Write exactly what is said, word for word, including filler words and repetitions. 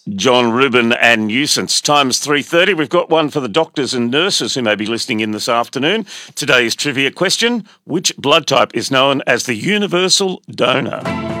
John Rubin and Nuisance. Time is three thirty. We've got one for the doctors and nurses who may be listening in this afternoon. Today's trivia question: which blood type is known as the universal donor?